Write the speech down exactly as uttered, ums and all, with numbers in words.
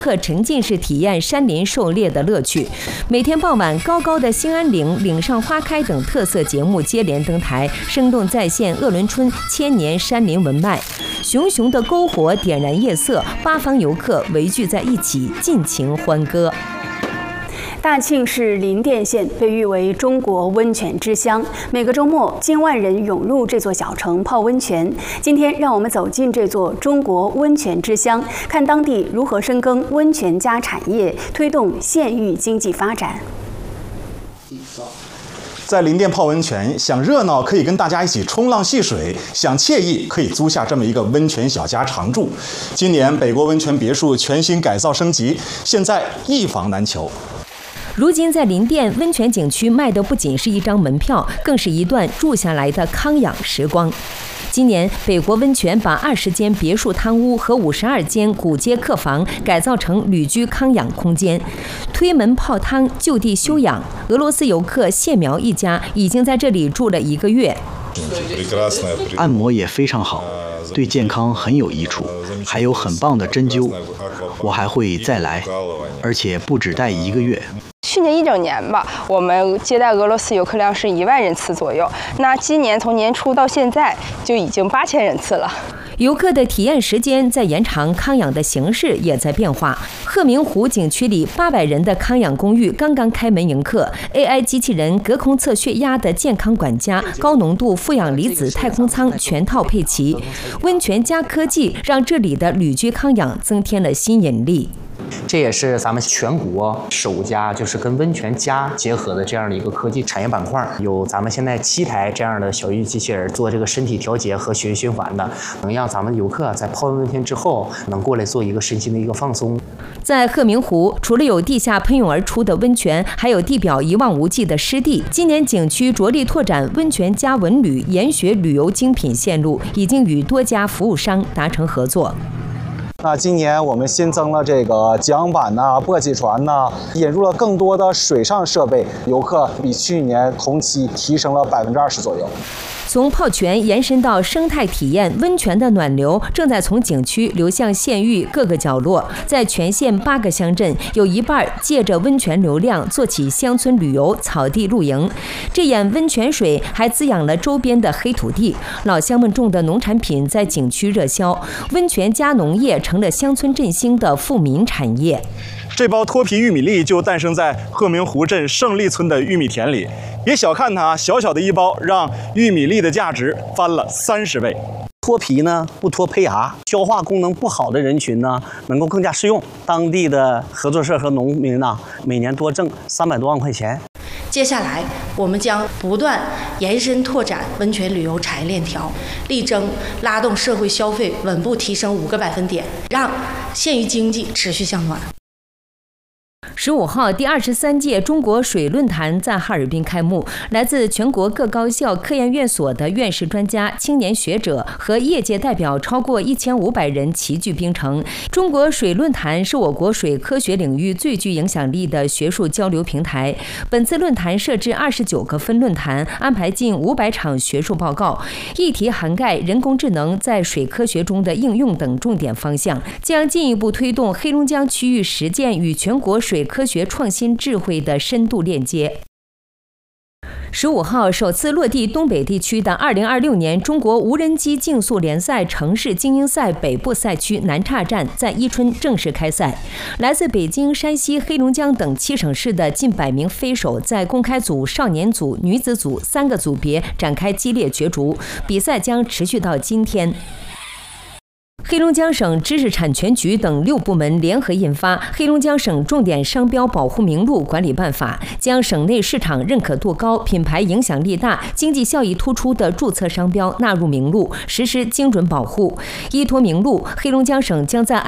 可沉浸式体验山林狩猎的乐趣。每天傍晚，高高的兴安岭、岭上花开等特色节目接连登台，生动再现鄂伦春千年山林文脉。熊熊的篝火点燃夜色，八方游客围聚在一起，尽情欢歌。 大庆市林甸县被誉为中国温泉之乡，每个周末近万人涌入这座小城泡温泉。今天，让我们走进这座中国温泉之乡，看当地如何深耕温泉加产业，推动县域经济发展。 在林甸泡温泉，想热闹可以跟大家一起冲浪戏水，想惬意可以租下这么一个温泉小家常住。今年北国温泉别墅全新改造升级，现在一房难求。 如今在林甸温泉景区卖的不仅是一张门票，更是一段住下来的康养时光。今年，北国温泉把二十间别墅汤屋和五十二间古街客房改造成旅居康养空间，推门泡汤，就地休养。俄罗斯游客谢苗一家已经在这里住了一个月。 按摩也非常好，对健康很有益处，还有很棒的针灸，我还会再来，而且不只待一个月。 去年一整年吧，我们接待俄罗斯游客量是一万人次左右。那今年从年初到现在就已经八千人次了。 游客的体验时间在延长，康养的形式也在变化。鹤鸣湖景区里八百人的康养公寓刚刚开门迎客 ，A I 机器人隔空测血压的健康管家、高浓度负氧离子太空舱全套配齐，温泉加科技让这里的旅居康养增添了新引力。 这也是咱们全国首家就是跟温泉加结合的这样的一个科技产业板块，有咱们现在七台这样的小运机器人做这个身体调节和血液循环的，能让咱们游客在泡完温泉之后能过来做一个身心的一个放松。 在鹤鸣湖，除了有地下喷涌而出的温泉，还有地表一望无际的湿地。今年景区着力拓展温泉加文旅研学旅游精品线路，已经与多家服务商达成合作。 那今年我们新增了这个桨板呐、簸箕船呐，引入了更多的水上设备，游客比去年同期提升了百分之二十左右。 从泡泉延伸到生态体验，温泉的暖流正在从景区流向县域各个角落。在全县八个乡镇，有一半借着温泉流量做起乡村旅游、草地露营。这眼温泉水还滋养了周边的黑土地，老乡们种的农产品在景区热销，温泉加农业成了乡村振兴的富民产业。 这包脱皮玉米粒就诞生在鹤鸣湖镇胜利村的玉米田里。别小看它，小小的一包，让玉米粒的价值翻了三十倍。 脱皮呢不脱胚芽，消化功能不好的人群呢能够更加适用。当地的合作社和农民呢每年多挣三百多万块钱。 接下来，我们将不断延伸拓展温泉旅游产业链条，力争拉动社会消费稳步提升五个百分点，让县域经济持续向暖。 十五号，第二十三届中国水论坛在哈尔滨开幕。来自全国各高校、科研院所的院士、专家、青年学者和业界代表超过一千五百人齐聚冰城。中国水论坛是我国水科学领域最具影响力的学术交流平台。本次论坛设置二十九个分论坛，安排近五百场学术报告，议题涵盖人工智能在水科学中的应用等重点方向，将进一步推动黑龙江区域实践与全国水科学创新智慧的深度链接。十五号，首次落地东北地区的二零二六年中国无人机竞速联赛城市精英赛北部赛区南岔站在伊春正式开赛。来自北京、山西、黑龙江等七省市的近百名飞手在公开组、少年组、女子组三个组别展开激烈角逐，比赛将持续到今天。黑龙江省知识产权局等六部门联合印发《黑龙江省重点商标保护名录管理办法》，将省内市场认可度高、品牌影响力大、经济效益突出的注册商标纳入名录，实施精准保护。依托名录，黑龙江省将在